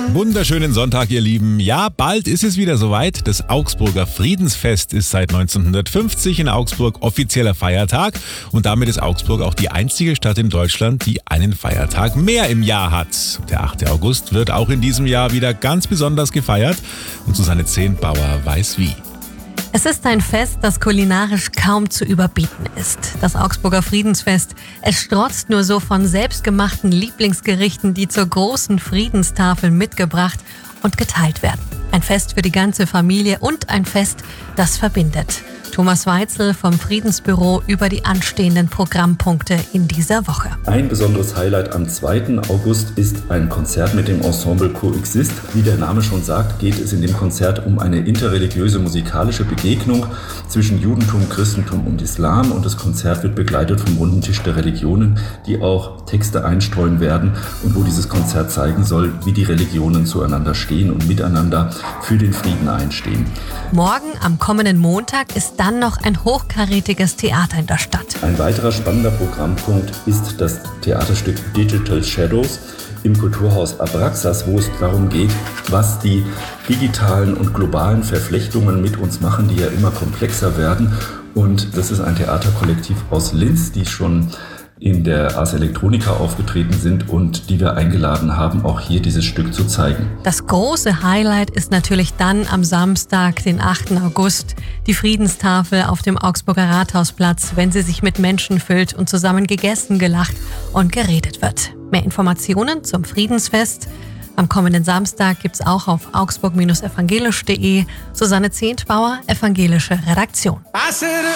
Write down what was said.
Wunderschönen Sonntag, ihr Lieben. Ja, bald ist es wieder soweit. Das Augsburger Friedensfest ist seit 1950 in Augsburg offizieller Feiertag. Und damit ist Augsburg auch die einzige Stadt in Deutschland, die einen Feiertag mehr im Jahr hat. Der 8. August wird auch in diesem Jahr wieder ganz besonders gefeiert. Und Susanne Zehntbauer weiß wie. Es ist ein Fest, das kulinarisch kaum zu überbieten ist. Das Augsburger Friedensfest. Es strotzt nur so von selbstgemachten Lieblingsgerichten, die zur großen Friedenstafel mitgebracht und geteilt werden. Ein Fest für die ganze Familie und ein Fest, das verbindet. Thomas Weitzel vom Friedensbüro über die anstehenden Programmpunkte in dieser Woche. Ein besonderes Highlight am 2. August ist ein Konzert mit dem Ensemble Coexist. Wie der Name schon sagt, geht es in dem Konzert um eine interreligiöse musikalische Begegnung zwischen Judentum, Christentum und Islam. Und das Konzert wird begleitet vom Runden Tisch der Religionen, die auch Texte einstreuen werden und wo dieses Konzert zeigen soll, wie die Religionen zueinander stehen und miteinander für den Frieden einstehen. Morgen, am kommenden Montag, ist dann noch ein hochkarätiges Theater in der Stadt. Ein weiterer spannender Programmpunkt ist das Theaterstück Digital Shadows im Kulturhaus Abraxas, wo es darum geht, was die digitalen und globalen Verflechtungen mit uns machen, die ja immer komplexer werden. Und das ist ein Theaterkollektiv aus Linz, die schon in der Ars Electronica aufgetreten sind und die wir eingeladen haben, auch hier dieses Stück zu zeigen. Das große Highlight ist natürlich dann am Samstag, den 8. August, die Friedenstafel auf dem Augsburger Rathausplatz, wenn sie sich mit Menschen füllt und zusammen gegessen, gelacht und geredet wird. Mehr Informationen zum Friedensfest am kommenden Samstag gibt's auch auf augsburg-evangelisch.de. Susanne Zehntbauer, evangelische Redaktion.